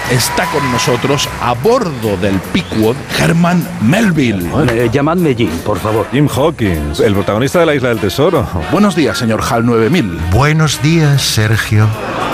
está con nosotros a bordo del Pequod Herman Melville. Llamadme Jim, por favor. Jim Hawkins, el protagonista de La Isla del Tesoro. Buenos días, señor HAL 9000. Buenos días, Sergio.